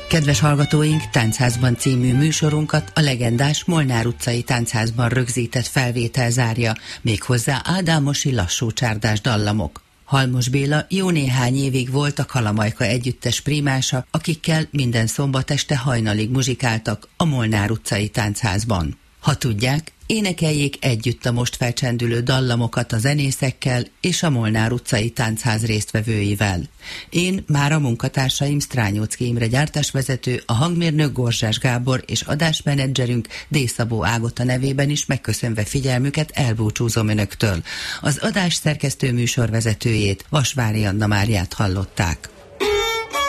Kedves hallgatóink, Táncházban című műsorunkat a legendás Molnár utcai táncházban rögzített felvétel zárja, méghozzá ádámosi lassú csárdás dallamok. Halmos Béla jó néhány évig volt a Kalamajka együttes primása, akikkel minden szombat este hajnalig muzsikáltak a Molnár utcai táncházban. Ha tudják, énekeljék együtt a most felcsendülő dallamokat a zenészekkel és a Molnár utcai táncház résztvevőivel. Én már a munkatársaim Strányóczky Imre gyártásvezető, a hangmérnök Gorzsás Gábor és adásmenedzserünk D. Szabó Ágota nevében is megköszönve figyelmüket elbúcsúzom önöktől. Az adás szerkesztő műsorvezetőjét, Vasvári Anna Máriát hallották.